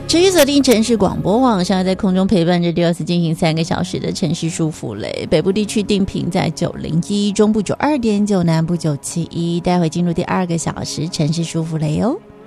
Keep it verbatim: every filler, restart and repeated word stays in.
持续锁定城市广播网，现在在空中陪伴着第二次进行三个小时的城市舒服雷。北部地区定频在九零一，中部九二点九，南部九七一。待会进入第二个小时城市舒服雷哦。